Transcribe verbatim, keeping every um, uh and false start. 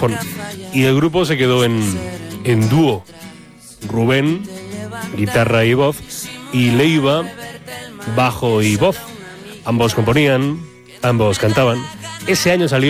Colofón. Y el grupo se quedó en, en dúo. Rubén, guitarra y voz, y Leiva, bajo y voz. Ambos componían, ambos cantaban. Ese año salió